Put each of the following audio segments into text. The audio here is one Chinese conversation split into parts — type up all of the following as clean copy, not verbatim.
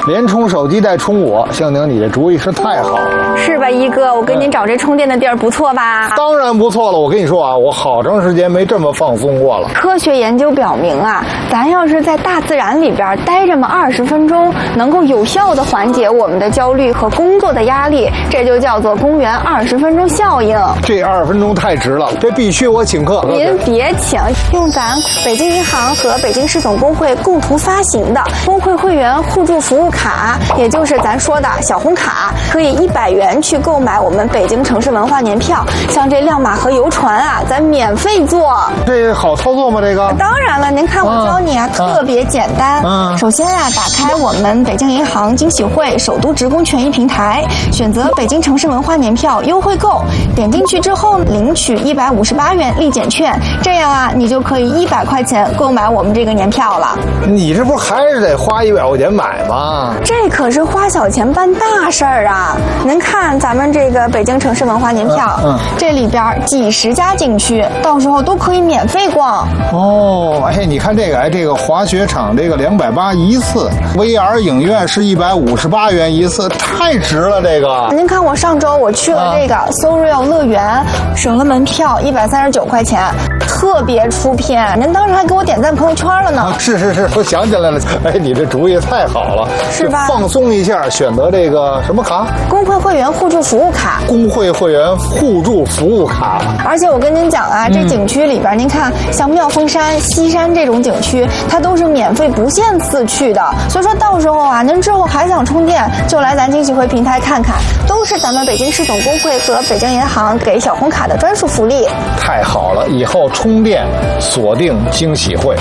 连充手机带充我，香宁，你这主意是太好了， 是吧，一哥？我给您找这充电的地儿不错吧？ 当然不错了。我跟你说啊，我好长时间没这么放松过了。 科学研究表明啊，咱要是在大自然里边待这么20分钟，能够有效的缓解我们的焦虑和工作的压力，这就叫做公园20分钟效应。 这20分钟太值了，这必须我请客。 您别请，用咱北京银行和北京市总工会共同发行的工会会员互助服务卡，也就是咱说的小红卡，可以100元去购买我们北京城市文化年票。像这亮马河游船啊，咱免费坐。 这好操作吗？这个？ 当然了，您看我教你啊，特别简单。首先啊，打开我们北京银行惊喜会首都职工权益平台，选择北京城市文化年票优惠购，点进去之后领取158元立减券，这样啊，你就可以100块钱购买我们这个年票了。 你这不还是得花100块钱买吗？ 这可是花小钱办大事儿啊！您看咱们这个北京城市文化年票，这里边几十家景区，到时候都可以免费逛。 哦，哎，你看这个，哎，这个滑雪场这个280一次 ，VR 影院是158元一次，太值了这个。 您看我上周我去了这个 SoReal 乐园，省了门票139块钱，特别出片。您当时还给我点赞朋友圈了呢。 是，我想起来了。哎，你这主意太好了， 是吧？ 放松一下，选择这个什么卡？ 工会会员互助服务卡。 工会会员互助服务卡。 而且我跟您讲啊，这景区里边，您看像妙峰山、西山这种景区，它都是免费不限次去的。所以说到时候啊，您之后还想充电，就来咱惊喜会平台看看，都是咱们北京市总工会和北京银行给小红卡的专属福利。 太好了，以后充电锁定惊喜会。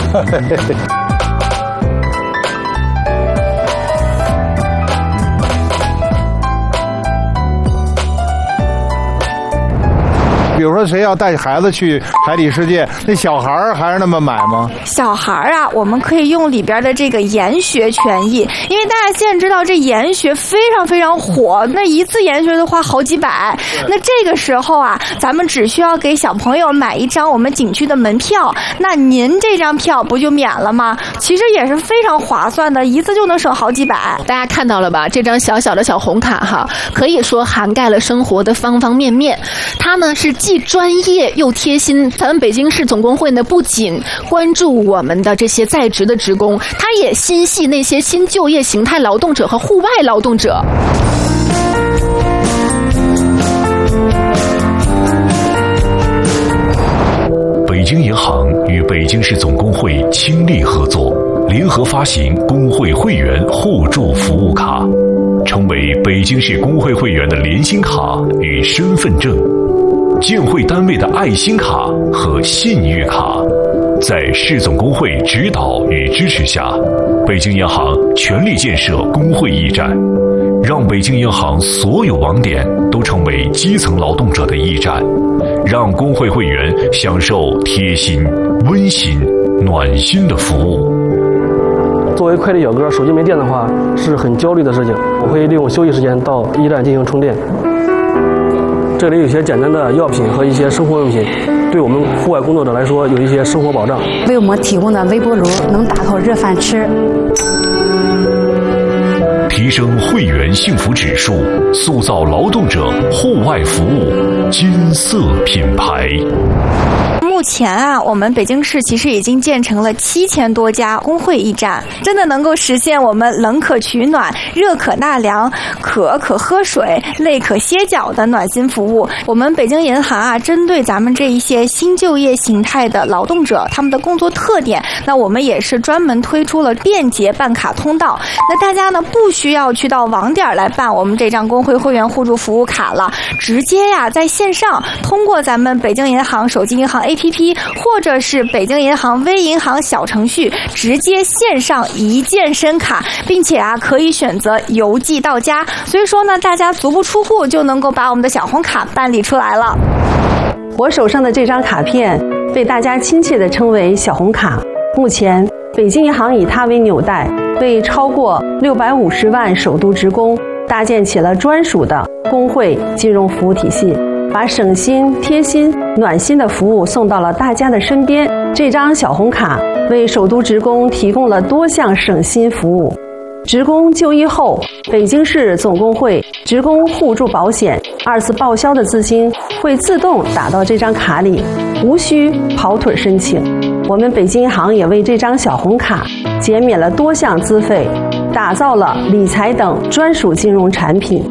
比如说谁要带孩子去海底世界，那小孩儿还是那么买吗？ 小孩儿啊，我们可以用里边的这个研学权益，因为大家现在知道这研学非常非常火，那一次研学都花好几百。那这个时候啊，咱们只需要给小朋友买一张我们景区的门票，那您这张票不就免了吗？其实也是非常划算的，一次就能省好几百。 大家看到了吧？这张小小的小红卡哈，可以说涵盖了生活的方方面面。它呢是既专业又贴心。咱们北京市总工会呢，不仅关注我们的这些在职的职工，它也心系那些新就业形态劳动者和户外劳动者。 北京银行与北京市总工会倾力合作，联合发行工会会员互助服务卡，成为北京市工会会员的联心卡与身份证，建会单位的爱心卡和信誉卡。在市总工会指导与支持下，北京银行全力建设工会驿站，让北京银行所有网点都成为基层劳动者的驿站，让工会会员享受贴心、温馨、暖心的服务。 作为快递小哥，手机没电的话是很焦虑的事情。我会利用休息时间到驿站进行充电。这里有些简单的药品和一些生活用品，对我们户外工作者来说有一些生活保障。 为我们提供的微波炉能打口热饭吃。 提升会员幸福指数，塑造劳动者户外服务金色品牌。 目前啊，我们北京市其实已经建成了7000多家工会驿站，真的能够实现我们冷可取暖、热可纳凉、渴可喝水、累可歇脚的暖心服务。我们北京银行啊，针对咱们这一些新就业形态的劳动者，他们的工作特点，那我们也是专门推出了便捷办卡通道。那大家呢，不需要去到网点来办我们这张工会会员互助服务卡了，直接呀，在线上通过咱们北京银行手机银行 APP 或者是北京银行微银行小程序，直接线上一键申卡，并且啊可以选择邮寄到家。所以说呢，大家足不出户就能够把我们的小红卡办理出来了。 我手上的这张卡片被大家亲切地称为小红卡。目前，北京银行以它为纽带，为超过650万首都职工搭建起了专属的工会金融服务体系，把省心、贴心、暖心的服务送到了大家的身边。这张小红卡为首都职工提供了多项省心服务， 职工就医后，北京市总工会职工互助保险2次报销的资金会自动打到这张卡里，无需跑腿申请。我们北京银行也为这张小红卡减免了多项资费，打造了理财等专属金融产品。